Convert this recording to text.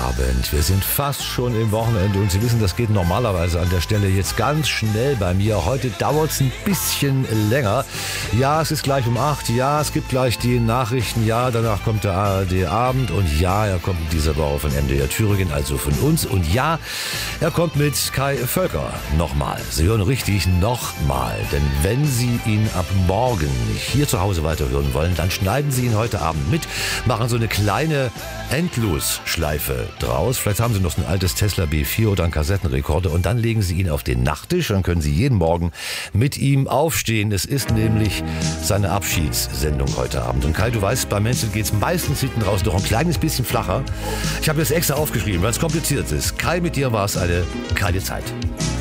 Abend. Wir sind fast schon im Wochenende und Sie wissen, das geht normalerweise an der Stelle jetzt ganz schnell bei mir. Heute dauert es ein bisschen länger. Ja, es ist gleich um 8. Ja, es gibt gleich die Nachrichten. Ja, danach kommt der ARD-Abend. Und ja, er kommt in dieser Woche von MDR Thüringen, also von uns. Und ja, er kommt mit Kai Völker nochmal. Sie hören richtig, nochmal. Denn wenn Sie ihn ab morgen hier zu Hause weiterhören wollen, dann schneiden Sie ihn heute Abend mit, machen so eine kleine Endlosschleife draus. Vielleicht haben Sie noch so ein altes Tesla B4 oder einen Kassettenrekorder und dann legen Sie ihn auf den Nachttisch. Dann können Sie jeden Morgen mit ihm aufstehen. Es ist nämlich seine Abschiedssendung heute Abend. Und Kai, du weißt, bei Menschen geht es meistens hinten raus noch ein kleines bisschen flacher. Ich habe das extra aufgeschrieben, weil es kompliziert ist. Kai, mit dir war es eine keine Zeit.